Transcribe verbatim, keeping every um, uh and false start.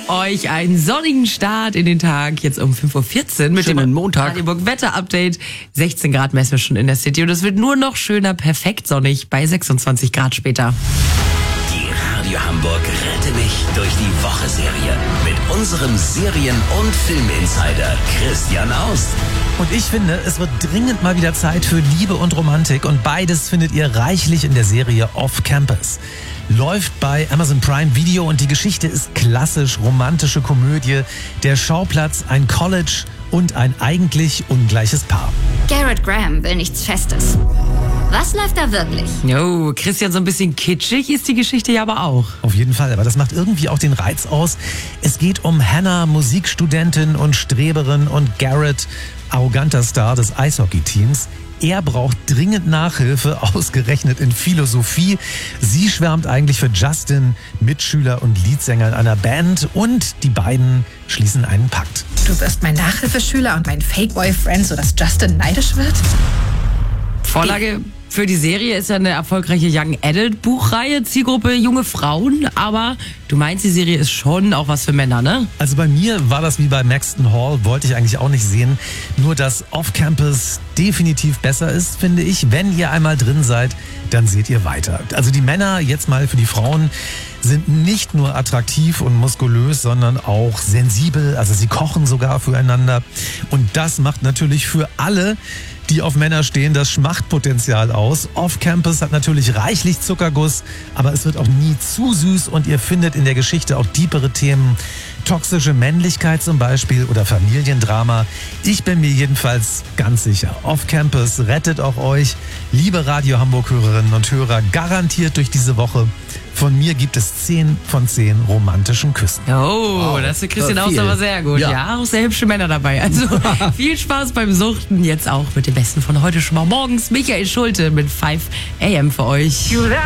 euch einen sonnigen Start in den Tag. Jetzt um fünf Uhr vierzehn mit Schönen dem Montag. Radioburg Wetter-Update. sechzehn Grad messen wir schon in der City und es wird nur noch schöner, perfekt sonnig bei sechsundzwanzig Grad später. Die Radio Hamburg Rette mich durch die Woche-Serie mit unserem Serien- und Filminsider Christian Aust. Und ich finde, es wird dringend mal wieder Zeit für Liebe und Romantik und beides findet ihr reichlich in der Serie Off Campus. Läuft bei Amazon Prime Video und die Geschichte ist klassisch romantische Komödie. Der Schauplatz ein College und ein eigentlich ungleiches Paar. Garrett Graham will nichts Festes. Was läuft da wirklich? Jo, Christian, so ein bisschen kitschig ist die Geschichte ja aber auch. Auf jeden Fall, aber das macht irgendwie auch den Reiz aus. Es geht um Hannah, Musikstudentin und Streberin, und Garrett, arroganter Star des Eishockey-Teams. Er braucht dringend Nachhilfe, ausgerechnet in Philosophie. Sie schwärmt eigentlich für Justin, Mitschüler und Leadsänger in einer Band, und die beiden schließen einen Pakt. Du wirst mein Nachhilfeschüler und mein Fake-Boyfriend, sodass Justin neidisch wird? Vorlage für die Serie ist ja eine erfolgreiche Young Adult Buchreihe, Zielgruppe junge Frauen, aber du meinst, die Serie ist schon auch was für Männer, ne? Also bei mir war das wie bei Maxton Hall, wollte ich eigentlich auch nicht sehen. Nur, dass Off-Campus definitiv besser ist, finde ich. Wenn ihr einmal drin seid, dann seht ihr weiter. Also die Männer, jetzt mal für die Frauen, sind nicht nur attraktiv und muskulös, sondern auch sensibel. Also sie kochen sogar füreinander. Und das macht natürlich für alle, die auf Männer stehen, das Schmachtpotenzial aus. Off-Campus hat natürlich reichlich Zuckerguss, aber es wird auch nie zu süß, und ihr findet in der Geschichte auch tiefere Themen. Toxische Männlichkeit zum Beispiel oder Familiendrama. Ich bin mir jedenfalls ganz sicher, Off-Campus rettet auch euch, liebe Radio Hamburg-Hörerinnen und Hörer, garantiert durch diese Woche. Von mir gibt es zehn von zehn romantischen Küssen. Oh, Wow, das ist Christian das Aust viel. aber sehr gut. Ja. Ja. auch sehr hübsche Männer dabei. Also viel Spaß beim Suchten. Jetzt auch mit dem Besten von heute schon mal morgens. Michael Schulte mit five a m für euch.